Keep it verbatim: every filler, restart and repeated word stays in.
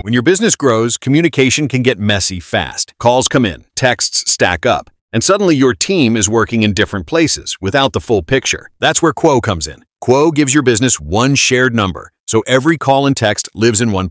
When your business grows, communication can get messy fast. Calls come in, texts stack up, and suddenly your team is working in different places without the full picture. That's where Quo comes in. Quo gives your business one shared number, so every call and text lives in one